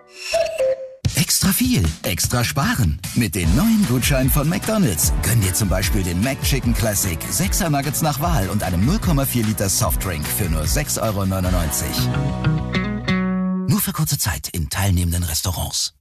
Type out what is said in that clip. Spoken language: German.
Extra viel, extra sparen. Mit den neuen Gutscheinen von McDonald's gönn dir zum Beispiel den McChicken Classic, 6er Nuggets nach Wahl und einem 0,4 Liter Softdrink für nur 6,99 €. Nur für kurze Zeit in teilnehmenden Restaurants.